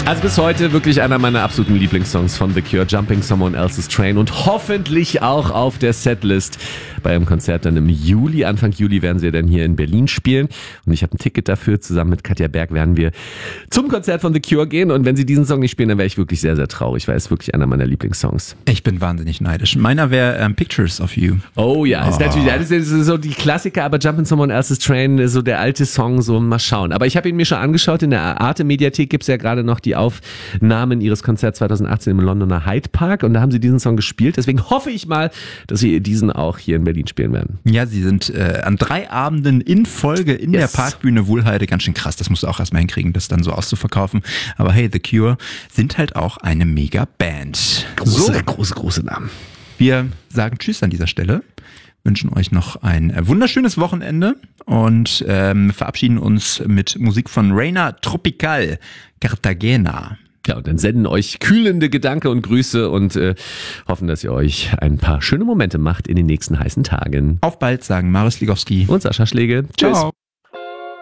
Also bis heute wirklich einer meiner absoluten Lieblingssongs von The Cure, Jumping Someone Else's Train, und hoffentlich auch auf der Setlist bei einem Konzert dann im Juli. Anfang Juli werden sie dann hier in Berlin spielen und ich habe ein Ticket dafür. Zusammen mit Katja Berg werden wir zum Konzert von The Cure gehen, und wenn sie diesen Song nicht spielen, dann wäre ich wirklich sehr, sehr traurig, weil es wirklich einer meiner Lieblingssongs. Ich bin wahnsinnig neidisch. Meiner wäre Pictures of You. Oh ja, ist natürlich, das ist so die Klassiker, aber Jumping Someone Else's Train, so der alte Song, so mal schauen. Aber ich habe ihn mir schon angeschaut, in der Arte-Mediathek gibt es ja gerade noch die Aufnahmen ihres Konzerts 2018 im Londoner Hyde Park, und da haben sie diesen Song gespielt. Deswegen hoffe ich mal, dass sie diesen auch hier in Berlin spielen werden. Ja, sie sind an 3 Abenden in Folge in der Parkbühne Wuhlheide. Ganz schön krass, das musst du auch erstmal hinkriegen, das dann so auszuverkaufen. Aber hey, The Cure sind halt auch eine Mega-Band. Große Namen. Wir sagen Tschüss an dieser Stelle, wünschen euch noch ein wunderschönes Wochenende und verabschieden uns mit Musik von Reina Tropical, Cartagena. Ja, und dann senden euch kühlende Gedanken und Grüße und hoffen, dass ihr euch ein paar schöne Momente macht in den nächsten heißen Tagen. Auf bald, sagen Marius Ligowski und Sascha Schlegel. Tschüss. Ciao.